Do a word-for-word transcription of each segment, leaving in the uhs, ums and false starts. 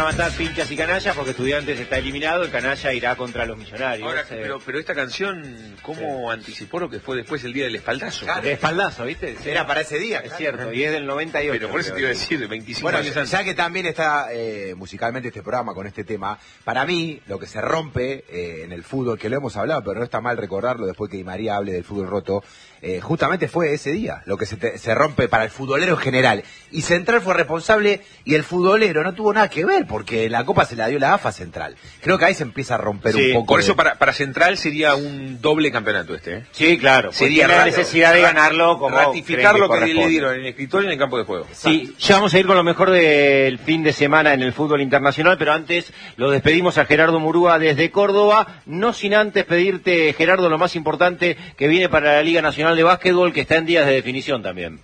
a matar pinchas y canallas porque Estudiantes está eliminado, el canalla irá contra los Millonarios. Ahora, eh. pero, pero esta canción, ¿cómo sí. anticipó lo que fue después el día del espaldazo? Claro. El espaldazo, ¿viste? Sí. Era para ese día. Es claro. cierto, y es del noventa y ocho. Pero por eso te iba a decir, veinticinco bueno, años antes. Ya que también está eh, musicalmente este programa con este tema, para mí lo que se rompe eh, en el fútbol, que lo hemos hablado, pero no está mal recordarlo después que Di María hable del fútbol roto, eh, justamente fue ese día, lo que se, te, se rompe para el futbolero en general. Y Central fue responsable y el futbolero no tuvo nada que ver, porque la Copa se la dio la A F A Central. Creo que ahí se empieza a romper sí, un poco. Por de... eso para, para Central sería un doble campeonato este. ¿eh? Sí, claro. Sería la necesidad de ganarlo, como ratificar lo que, que le dieron en el escritorio y en el campo de juego. Sí, ya vamos a ir con lo mejor del fin de semana en el fútbol internacional, pero antes lo despedimos a Gerardo Murúa desde Córdoba, no sin antes pedirte, Gerardo, lo más importante que viene para la Liga Nacional de Básquetbol, que está en días de definición también.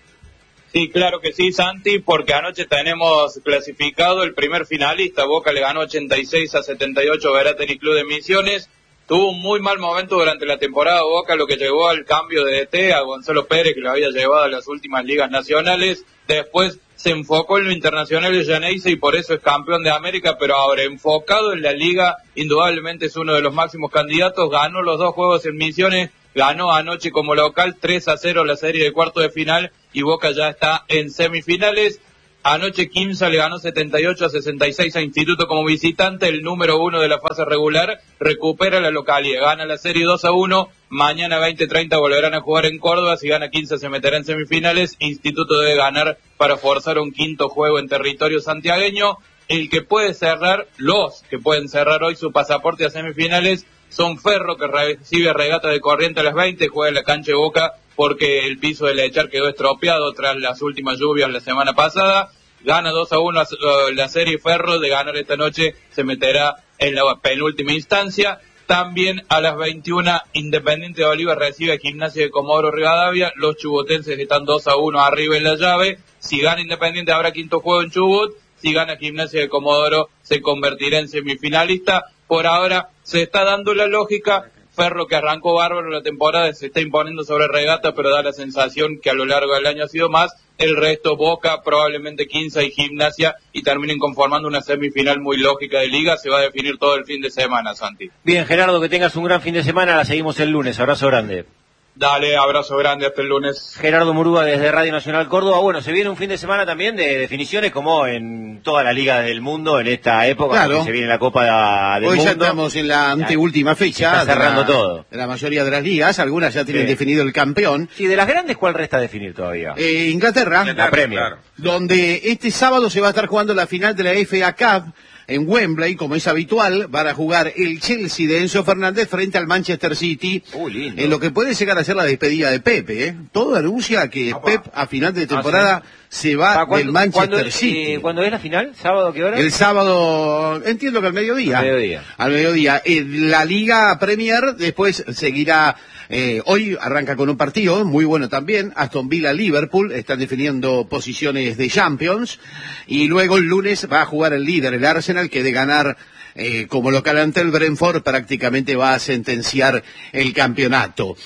Sí, claro que sí, Santi, porque anoche tenemos clasificado el primer finalista. Boca le ganó ochenta y seis a setenta y ocho a Veratenis Club de Misiones. Tuvo un muy mal momento durante la temporada Boca, lo que llevó al cambio de D T a Gonzalo Pérez, que lo había llevado a las últimas ligas nacionales. Después se enfocó en lo internacional de Geneise y por eso es campeón de América, pero ahora enfocado en la liga, indudablemente es uno de los máximos candidatos. Ganó los dos juegos en Misiones, ganó anoche como local tres a cero la serie de cuarto de final y Boca ya está en semifinales. Anoche Quimsa le ganó setenta y ocho a sesenta y seis a Instituto como visitante, el número uno de la fase regular, recupera la localidad, gana la serie dos a uno, mañana veinte treinta volverán a jugar en Córdoba, si gana Quimsa se meterá en semifinales, Instituto debe ganar para forzar un quinto juego en territorio santiagueño. El que puede cerrar, los que pueden cerrar hoy su pasaporte a semifinales son Ferro, que recibe Regata de Corrientes a las veinte, juega en la cancha de Boca porque el piso de la Echar quedó estropeado tras las últimas lluvias la semana pasada. Gana dos a uno la serie Ferro, de ganar esta noche se meterá en la penúltima instancia. También a las veintiuna Independiente de Oliva recibe a Gimnasia de Comodoro Rivadavia, los chubutenses están dos a uno arriba en la llave. Si gana Independiente habrá quinto juego en Chubut, si gana Gimnasia de Comodoro se convertirá en semifinalista. Por ahora se está dando la lógica, Ferro, que arrancó bárbaro la temporada, se está imponiendo sobre Regata, pero da la sensación que a lo largo del año ha sido más. El resto, Boca, probablemente Quimsa y Gimnasia, y terminen conformando una semifinal muy lógica de liga. Se va a definir todo el fin de semana, Santi. Bien, Gerardo, que tengas un gran fin de semana. La seguimos el lunes. Abrazo grande. Dale, abrazo grande, hasta el lunes. Gerardo Murúa desde Radio Nacional Córdoba. Bueno, se viene un fin de semana también de definiciones como en toda la liga del mundo en esta época, claro. Porque se viene la Copa del Hoy Mundo. ya estamos en la anteúltima fecha. Está cerrando de la, todo. De la mayoría de las ligas, algunas ya tienen sí. definido el campeón. Sí, de las grandes, ¿cuál resta definir todavía? Eh, Inglaterra, la Premier. Claro. Donde este sábado se va a estar jugando la final de la F A Cup. En Wembley, como es habitual, van a jugar el Chelsea de Enzo Fernández frente al Manchester City, uh, lindo. en lo que puede llegar a ser la despedida de Pepe. ¿eh? Todo anuncia que Opa. Pep a final de temporada ah, sí. se va ¿Cuándo, del Manchester ¿cuándo, City. Eh, ¿Cuándo es la final? ¿Sábado qué hora? El sábado, entiendo que al mediodía. Al mediodía. Al mediodía. Eh, la Liga Premier después seguirá. Eh, hoy arranca con un partido muy bueno también, Aston Villa-Liverpool, están definiendo posiciones de Champions, y luego el lunes va a jugar el líder, el Arsenal, que de ganar eh, como local ante el Brentford prácticamente va a sentenciar el campeonato.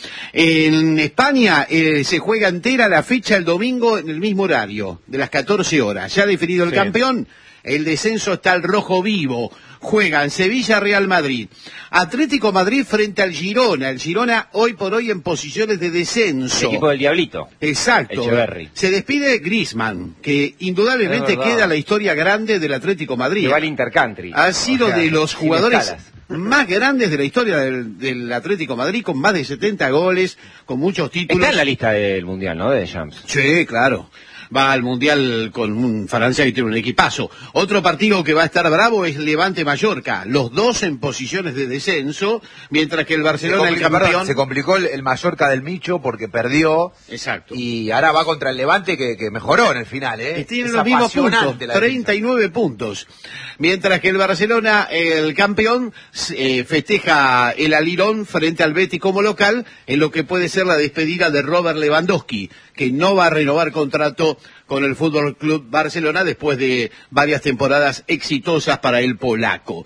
En España eh, se juega entera la fecha el domingo en el mismo horario, de las catorce horas, ya definido el sí. campeón. El descenso está al rojo vivo. Juegan Sevilla, Real Madrid. Atlético Madrid frente al Girona. El Girona hoy por hoy en posiciones de descenso. El equipo del Diablito. Exacto. Echeverri. Se despide Griezmann, que indudablemente queda la historia grande del Atlético Madrid. Que va al Intercountry. Ha sido o sea, de los jugadores más grandes de la historia del, del Atlético Madrid, con más de setenta goles, con muchos títulos. Está en la lista del Mundial, ¿no? De Champs. Sí, claro. Va al Mundial con un Francia que tiene un equipazo. Otro partido que va a estar bravo es Levante-Mallorca. Los dos en posiciones de descenso, mientras que el Barcelona, el campeón... Perdón, se complicó el, el Mallorca del Micho porque perdió. Exacto. Y ahora va contra el Levante que, que mejoró en el final, ¿eh? Tienen los mismos puntos, treinta y nueve puntos. Mientras que el Barcelona, el campeón, eh, festeja el alirón frente al Betis como local, en lo que puede ser la despedida de Robert Lewandowski, que no va a renovar contrato con el Fútbol Club Barcelona después de varias temporadas exitosas para el polaco.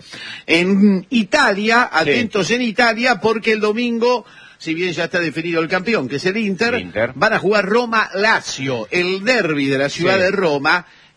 En Italia, atentos sí. en Italia, porque el domingo, si bien ya está definido el campeón, que es el Inter, el Inter. van a jugar Roma-Lazio, el derbi de la ciudad sí. de Roma,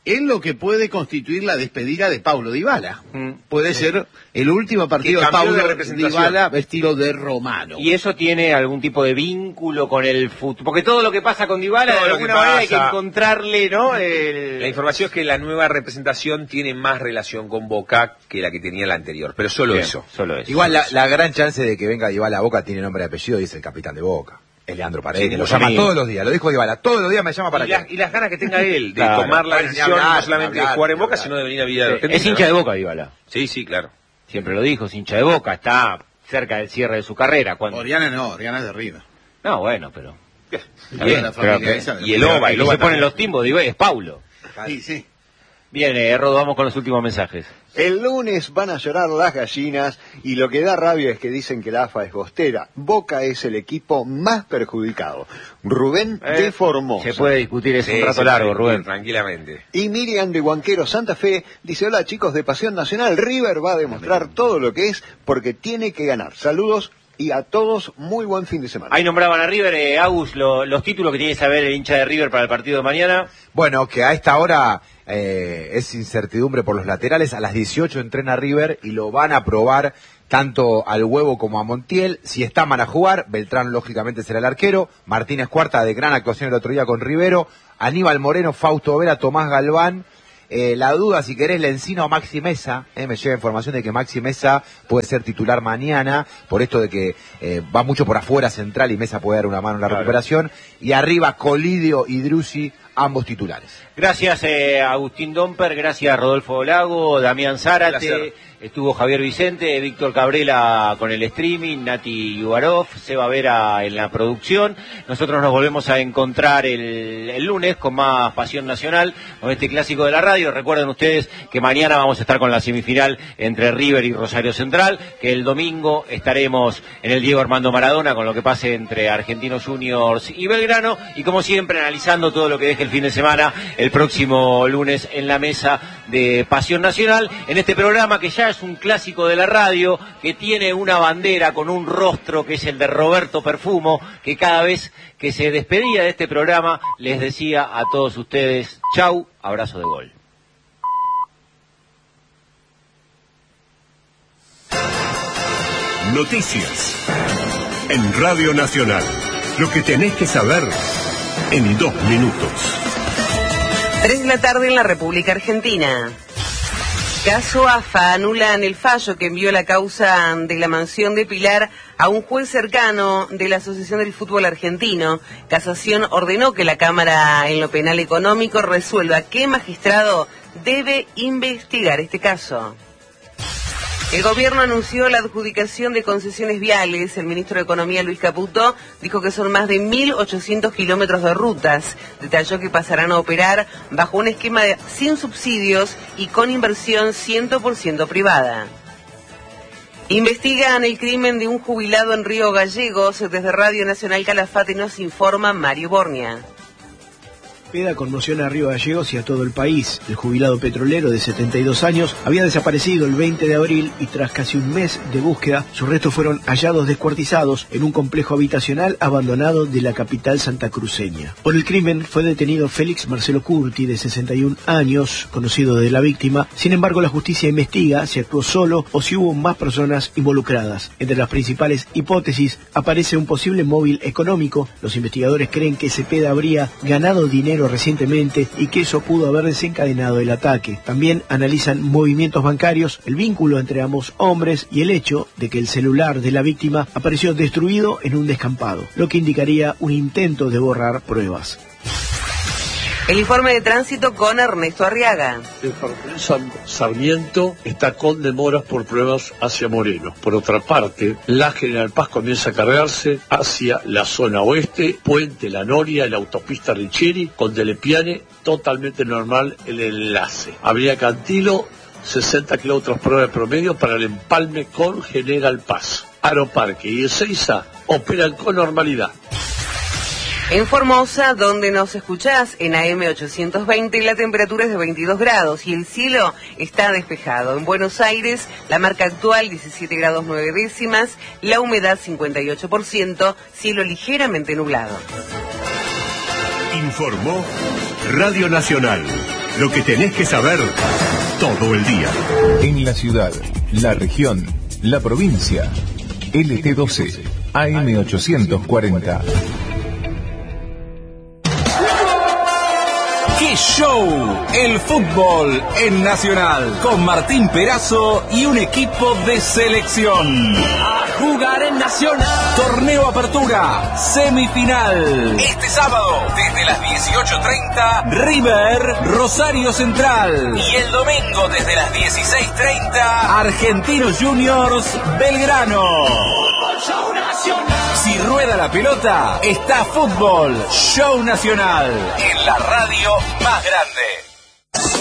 es lo que puede constituir la despedida de Paulo Dybala. Mm. Puede ser el último partido de cambió de Paulo representación. Dybala vestido de romano. ¿Y eso tiene algún tipo de vínculo con el fútbol? Porque todo lo que pasa con Dybala, Todo de lo alguna que manera hay que pasa. encontrarle, ¿no? El... La información es que la nueva representación tiene más relación con Boca que la que tenía la anterior, pero solo Bien, eso. Solo eso. Igual la, la gran chance de que venga Dybala a Boca tiene nombre y apellido, dice el capitán de Boca. Es Leandro Paredes, Sí, que lo muy llama amigo. todos los días, lo dijo Dybala, todos los días me llama para Y, las- qué. y las ganas que tenga él de Claro. tomar la Bueno, ni decisión hablar, no solamente ni hablar, de jugar en ni Boca, hablar. sino de venir a vida de Sí, Argentina. es hincha de Boca Dybala. Sí, sí, claro. Siempre lo dijo, es hincha de Boca, está cerca del cierre de su carrera. Cuando... Oriana no, Oriana es de River. No, bueno, pero... Está bien, la pero- familia esa. y el pero Oba, el el que Oba se ponen también. los timbos, digo, es Paulo. Sí, sí. Bien, eh, Rodo, vamos con los últimos mensajes. El lunes van a llorar las gallinas y lo que da rabia es que dicen que la A F A es bostera. Boca es el equipo más perjudicado. Rubén Eh, de Formosa. Se puede discutir, es Sí, un rato se largo, puede, Rubén. Tranquilamente. Y Miriam de Huanquero Santa Fe dice, hola chicos de Pasión Nacional, River va a demostrar todo lo que es porque tiene que ganar. Saludos y a todos muy buen fin de semana. Ahí nombraban a River, eh, Agus, lo- los títulos que tiene que saber el hincha de River para el partido de mañana. Bueno, que a esta hora eh, es incertidumbre por los laterales. A las dieciocho entrena River y lo van a probar tanto al Huevo como a Montiel. Si están van a jugar, Beltrán lógicamente será el arquero. Martínez Cuarta de gran actuación el otro día con Rivero. Aníbal Moreno, Fausto Vera, Tomás Galván. Eh, la duda, si querés, Lencino o Maxi Mesa. Eh, me llega información de que Maxi Mesa puede ser titular mañana, por esto de que eh, va mucho por afuera central y Mesa puede dar una mano en la Claro. recuperación. Y arriba, Colidio y Drusi, ambos titulares. Gracias eh, Agustín Domper, gracias Rodolfo Lago, Damián Zárate, placer. estuvo Javier Vicente, Víctor Cabrela con el streaming, Nati Yubarov, Seba Vera en la producción. Nosotros nos volvemos a encontrar el, el lunes con más Pasión Nacional, con este clásico de la radio. Recuerden ustedes que mañana vamos a estar con la semifinal entre River y Rosario Central, que el domingo estaremos en el Diego Armando Maradona con lo que pase entre Argentinos Juniors y Belgrano, y como siempre analizando todo lo que deje el fin de semana el próximo lunes en la mesa de Pasión Nacional, en este programa que ya es un clásico de la radio, que tiene una bandera con un rostro que es el de Roberto Perfumo, que cada vez que se despedía de este programa les decía a todos ustedes, chau, abrazo de gol. Noticias en Radio Nacional. Lo que tenés que saber en dos minutos. Tres de la tarde en la República Argentina. Caso A F A, anulan el fallo que envió la causa de la mansión de Pilar a un juez cercano de la Asociación del Fútbol Argentino. Casación ordenó que la Cámara en lo penal económico resuelva qué magistrado debe investigar este caso. El gobierno anunció la adjudicación de concesiones viales. El ministro de Economía, Luis Caputo, dijo que son más de mil ochocientos kilómetros de rutas. Detalló que pasarán a operar bajo un esquema de, sin subsidios y con inversión cien por ciento privada. Investigan el crimen de un jubilado en Río Gallegos. Desde Radio Nacional Calafate nos informa Mario Bornia. Peda conmociona a Río Gallegos y a todo el país. El jubilado petrolero de setenta y dos años había desaparecido el veinte de abril y tras casi un mes de búsqueda, sus restos fueron hallados descuartizados en un complejo habitacional abandonado de la capital santacruceña. Por el crimen fue detenido Félix Marcelo Curti, de sesenta y un años, conocido de la víctima. Sin embargo, la justicia investiga si actuó solo o si hubo más personas involucradas. Entre las principales hipótesis aparece un posible móvil económico. Los investigadores creen que Cepeda habría ganado dinero recientemente y que eso pudo haber desencadenado el ataque. También analizan movimientos bancarios, el vínculo entre ambos hombres y el hecho de que el celular de la víctima apareció destruido en un descampado, lo que indicaría un intento de borrar pruebas. El informe de tránsito con Ernesto Arriaga. El ferrocarril San Sarmiento está con demoras por pruebas hacia Moreno. Por otra parte, la General Paz comienza a cargarse hacia la zona oeste, Puente La Noria, la autopista Richieri, con Delepiane, totalmente normal el enlace. Avenida Cantilo, sesenta kilómetros por hora de promedio para el empalme con General Paz. Aeroparque y Ezeiza operan con normalidad. En Formosa, donde nos escuchás, en A M ochocientos veinte, la temperatura es de veintidós grados y el cielo está despejado. En Buenos Aires, la marca actual diecisiete grados nueve décimas, la humedad cincuenta y ocho por ciento, cielo ligeramente nublado. Informó Radio Nacional. Lo que tenés que saber todo el día. En la ciudad, la región, la provincia. L T doce, A M ochocientos cuarenta. ¡Qué show! El fútbol en Nacional, con Martín Perazo y un equipo de selección. A jugar en Nacional. Torneo Apertura, semifinal. Este sábado, desde las dieciocho treinta, River, Rosario Central. Y el domingo, desde las dieciséis treinta, Argentinos Juniors, Belgrano. Show Nacional. Si rueda la pelota, está Fútbol Show Nacional en la radio más grande.